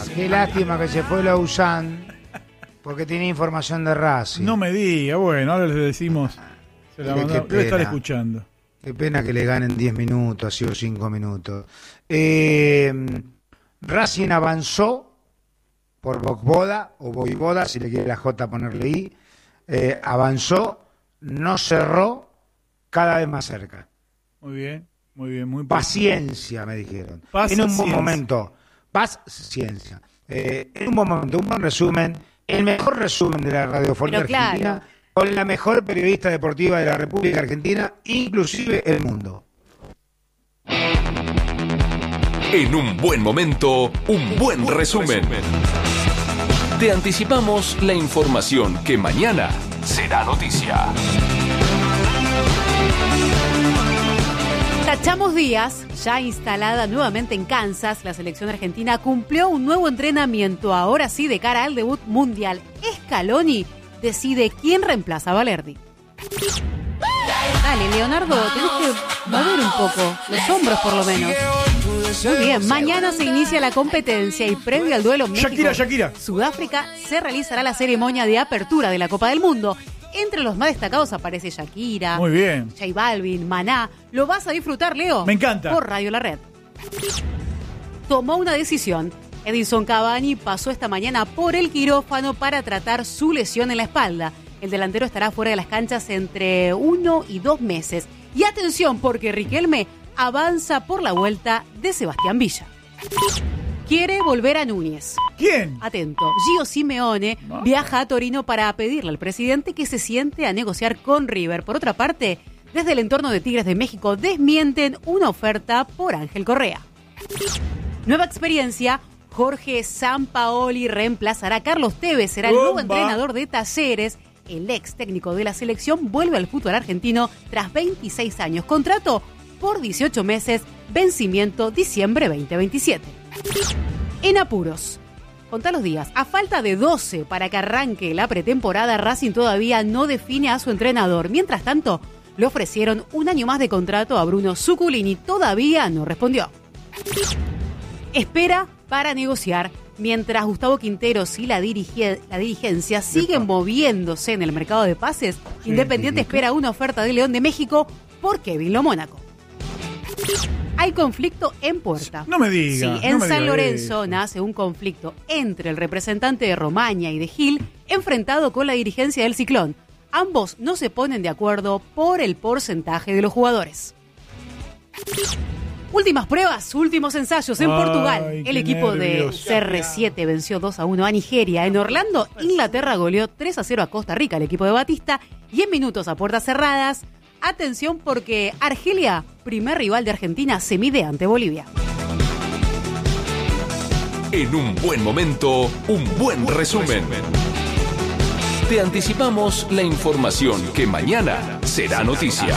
Qué lástima que se fue Lozán, porque tenía información de Racing. No me diga, bueno, ahora le decimos. Se la mandó, debe estar escuchando. Qué pena que le ganen 10 minutos, así o 5 minutos. Racing avanzó por Voivoda, o Voivoda, si le quiere la J ponerle I. Avanzó, no cerró, cada vez más cerca. Muy bien, muy paciencia, me dijeron. Paciencia. En un buen momento. Paciencia. En un buen momento, un buen resumen, el mejor resumen de la radiofonía argentina, con la mejor periodista deportiva de la República Argentina, inclusive el mundo. En un buen momento, un buen resumen. Te anticipamos la información que mañana será noticia. Tachamos días, ya instalada nuevamente en Kansas, la selección argentina cumplió un nuevo entrenamiento, ahora sí de cara al debut mundial. Scaloni decide quién reemplaza a Valerdi. Dale, Leonardo, tenés que mover un poco, los hombros por lo menos. Muy bien, mañana se inicia la competencia y previo al duelo México-Sudáfrica se realizará la ceremonia de apertura de la Copa del Mundo. Entre los más destacados aparece Shakira, muy bien, J Balvin, Maná. ¿Lo vas a disfrutar, Leo? Me encanta. Por Radio La Red. Tomó una decisión. Edinson Cavani pasó esta mañana por el quirófano para tratar su lesión en la espalda. El delantero estará fuera de las canchas entre 1 y 2 meses. Y atención, porque Riquelme avanza por la vuelta de Sebastián Villa. Quiere volver a Núñez. ¿Quién? Atento. Gio Simeone viaja a Torino para pedirle al presidente que se siente a negociar con River. Por otra parte, desde el entorno de Tigres de México desmienten una oferta por Ángel Correa. Nueva experiencia. Jorge Sampaoli reemplazará a Carlos Tevez. Será el nuevo entrenador de Talleres. El ex técnico de la selección vuelve al fútbol argentino tras 26 años. Contrato por 18 meses, vencimiento diciembre 2027. En apuros. Contá los días. A falta de 12 para que arranque la pretemporada, Racing todavía no define a su entrenador. Mientras tanto, le ofrecieron un año más de contrato a Bruno Zuculini. Todavía no respondió. Espera para negociar. Mientras Gustavo Quinteros y la dirigencia siguen moviéndose en el mercado de pases, Independiente espera una oferta de León de México por Kevin Lo Mónaco. Hay conflicto en puerta. No me diga. Sí, en San Lorenzo nace un conflicto entre el representante de Romaña y de Gil, enfrentado con la dirigencia del Ciclón. Ambos no se ponen de acuerdo por el porcentaje de los jugadores. Últimas pruebas, últimos ensayos en Portugal. El equipo de CR7 venció 2-1 a Nigeria. En Orlando, Inglaterra goleó 3-0 a Costa Rica, el equipo de Batista. Y en minutos a puertas cerradas, atención porque Argelia, primer rival de Argentina, se mide ante Bolivia. En un buen momento, un buen resumen. Te anticipamos la información que mañana será noticia.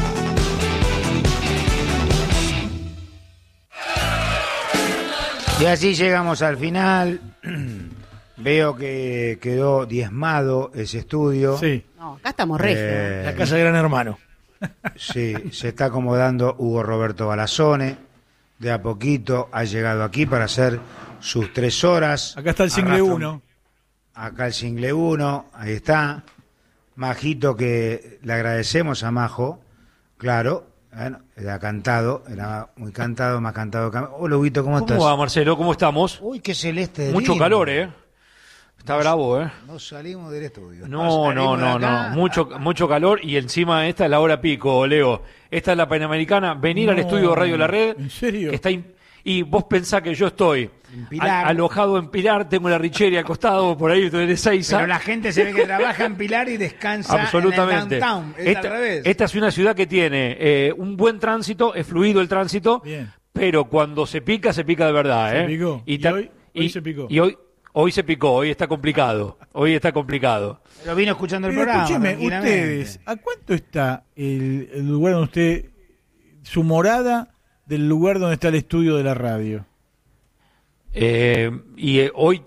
Y así llegamos al final. Veo que quedó diezmado ese estudio. Sí. No, acá estamos regios. La casa de Gran Hermano. Sí, se está acomodando Hugo Roberto Balazone. De a poquito ha llegado aquí para hacer sus 3 horas. Acá está el single 1. Acá el single 1, ahí está. Majito, que le agradecemos a Majo, claro. Bueno, era cantado, era muy cantado, más cantado. Hola, Huguito, ¿cómo estás? ¿Cómo va, Marcelo? ¿Cómo estamos? Uy, qué celeste. Mucho lindo. calor, ¿eh? Está bravo, ¿eh? No salimos del estudio. No. Mucho calor y encima esta es la hora pico, Leo. Esta es la Panamericana. Venir al estudio de Radio La Red. ¿En serio? Que está y vos pensás que yo estoy alojado en Pilar, tengo la Richeria al costado, por ahí tenés Ezeiza. Pero la gente se ve que trabaja en Pilar y descansa absolutamente. en el downtown. Es al revés. Esta es una ciudad que tiene un buen tránsito, es fluido el tránsito, bien, pero cuando se pica de verdad. Se picó. Y hoy se picó. Y hoy se picó, hoy está complicado. Pero vino escuchando el Pero programa. escúcheme, ustedes, ¿a cuánto está el lugar donde usted, su morada del lugar donde está el estudio de la radio? Y hoy